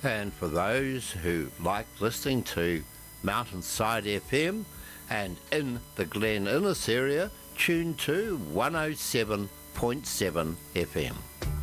And for those who like listening to Mountainside FM and in the Glen Innes area, tune to 107.7 FM.